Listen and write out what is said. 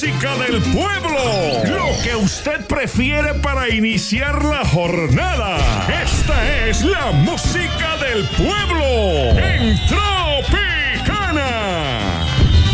música del pueblo. Lo que usted prefiere para iniciar la jornada. Esta es la música del pueblo.